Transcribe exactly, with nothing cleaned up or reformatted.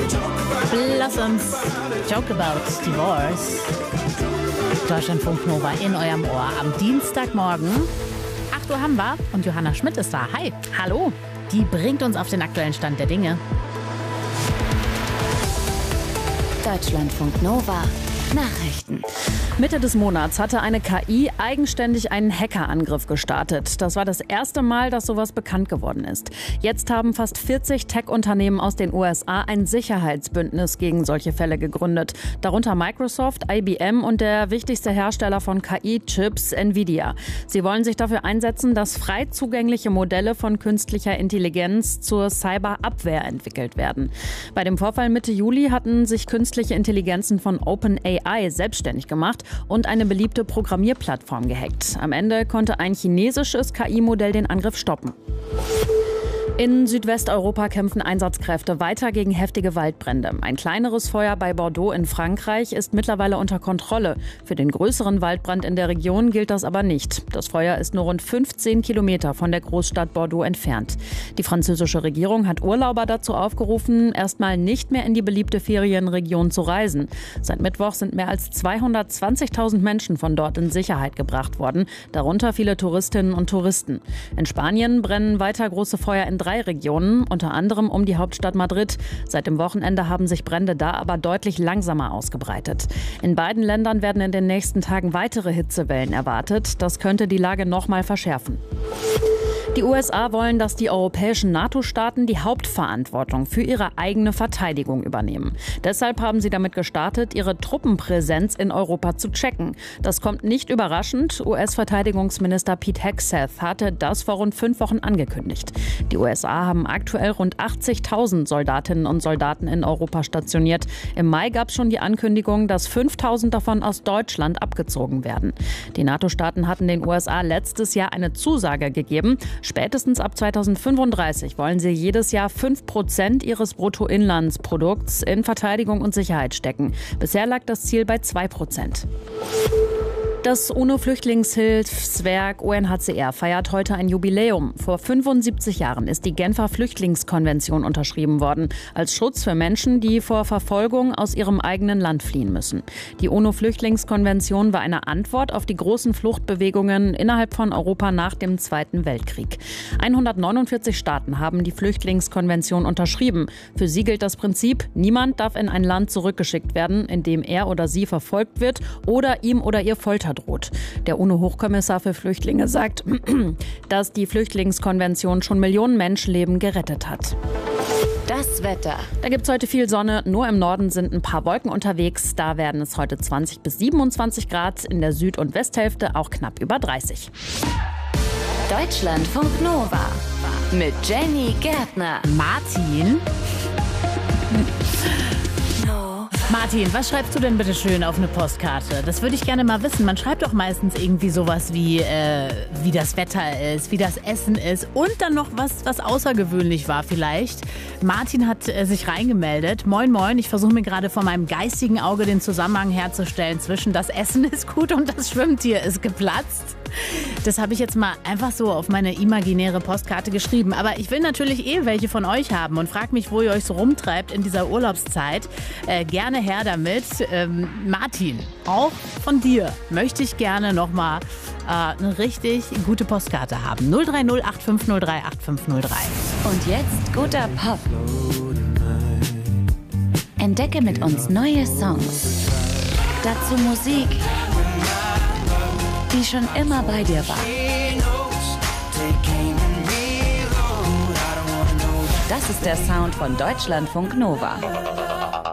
Blossoms, Joke About Divorce. Deutschlandfunk Nova in eurem Ohr am Dienstagmorgen. acht Uhr haben wir und Johanna Schmidt ist da. Hi. Hallo. Die bringt uns auf den aktuellen Stand der Dinge. Deutschlandfunk Nova. Nachrichten. Mitte des Monats hatte eine K I eigenständig einen Hackerangriff gestartet. Das war das erste Mal, dass sowas bekannt geworden ist. Jetzt haben fast vierzig Tech-Unternehmen aus den U S A ein Sicherheitsbündnis gegen solche Fälle gegründet. Darunter Microsoft, I B M und der wichtigste Hersteller von K I-Chips, Nvidia. Sie wollen sich dafür einsetzen, dass frei zugängliche Modelle von künstlicher Intelligenz zur Cyberabwehr entwickelt werden. Bei dem Vorfall Mitte Juli hatten sich künstliche Intelligenzen von OpenAI selbstständig gemacht und eine beliebte Programmierplattform gehackt. Am Ende konnte ein chinesisches K I-Modell den Angriff stoppen. In Südwesteuropa kämpfen Einsatzkräfte weiter gegen heftige Waldbrände. Ein kleineres Feuer bei Bordeaux in Frankreich ist mittlerweile unter Kontrolle. Für den größeren Waldbrand in der Region gilt das aber nicht. Das Feuer ist nur rund fünfzehn Kilometer von der Großstadt Bordeaux entfernt. Die französische Regierung hat Urlauber dazu aufgerufen, erstmal nicht mehr in die beliebte Ferienregion zu reisen. Seit Mittwoch sind mehr als zweihundertzwanzigtausend Menschen von dort in Sicherheit gebracht worden, darunter viele Touristinnen und Touristen. In Spanien brennen weiter große Feuer in drei Regionen, unter anderem um die Hauptstadt Madrid. Seit dem Wochenende haben sich Brände da aber deutlich langsamer ausgebreitet. In beiden Ländern werden in den nächsten Tagen weitere Hitzewellen erwartet. Das könnte die Lage noch mal verschärfen. Die U S A wollen, dass die europäischen NATO-Staaten die Hauptverantwortung für ihre eigene Verteidigung übernehmen. Deshalb haben sie damit gestartet, ihre Truppenpräsenz in Europa zu checken. Das kommt nicht überraschend. U S-Verteidigungsminister Pete Hegseth hatte das vor rund fünf Wochen angekündigt. Die U S A haben aktuell rund achtzigtausend Soldatinnen und Soldaten in Europa stationiert. Im Mai gab es schon die Ankündigung, dass fünftausend davon aus Deutschland abgezogen werden. Die NATO-Staaten hatten den U S A letztes Jahr eine Zusage gegeben. Spätestens ab zweitausendfünfunddreißig wollen sie jedes Jahr fünf Prozent ihres Bruttoinlandsprodukts in Verteidigung und Sicherheit stecken. Bisher lag das Ziel bei zwei Prozent. Das UNO-Flüchtlingshilfswerk U N H C R feiert heute ein Jubiläum. Vor fünfundsiebzig Jahren ist die Genfer Flüchtlingskonvention unterschrieben worden, als Schutz für Menschen, die vor Verfolgung aus ihrem eigenen Land fliehen müssen. Die UNO-Flüchtlingskonvention war eine Antwort auf die großen Fluchtbewegungen innerhalb von Europa nach dem Zweiten Weltkrieg. hundertneunundvierzig Staaten haben die Flüchtlingskonvention unterschrieben. Für sie gilt das Prinzip, niemand darf in ein Land zurückgeschickt werden, in dem er oder sie verfolgt wird oder ihm oder ihr Folter droht. Der UNO-Hochkommissar für Flüchtlinge sagt, dass die Flüchtlingskonvention schon Millionen Menschenleben gerettet hat. Das Wetter. Da gibt es heute viel Sonne, nur im Norden sind ein paar Wolken unterwegs. Da werden es heute zwanzig bis siebenundzwanzig Grad, in der Süd- und Westhälfte auch knapp über dreißig. Deutschlandfunk Nova mit Jenny Gärtner. Martin? Martin, was schreibst du denn bitte schön auf eine Postkarte? Das würde ich gerne mal wissen. Man schreibt doch meistens irgendwie sowas wie, äh, wie das Wetter ist, wie das Essen ist und dann noch was, was außergewöhnlich war vielleicht. Martin hat äh, sich reingemeldet. Moin, moin. Ich versuche mir gerade vor meinem geistigen Auge den Zusammenhang herzustellen zwischen das Essen ist gut und das Schwimmtier ist geplatzt. Das habe ich jetzt mal einfach so auf meine imaginäre Postkarte geschrieben. Aber ich will natürlich eh welche von euch haben und frage mich, wo ihr euch so rumtreibt in dieser Urlaubszeit. Äh, gerne her damit. Ähm, Martin, auch von dir möchte ich gerne nochmal äh, eine richtig gute Postkarte haben. null drei null acht fünf null drei acht fünf null drei. Und jetzt guter Pop. Entdecke mit uns neue Songs. Dazu Musik, die schon immer bei dir war. Das ist der Sound von Deutschlandfunk Nova.